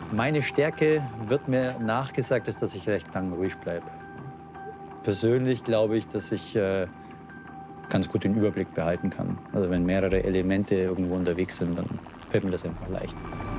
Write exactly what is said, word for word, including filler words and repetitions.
Meine Stärke wird mir nachgesagt, ist, dass ich recht lang ruhig bleibe. Persönlich glaube ich, dass ich äh, ganz gut den Überblick behalten kann. Also wenn mehrere Elemente irgendwo unterwegs sind, dann fällt mir das einfach leicht.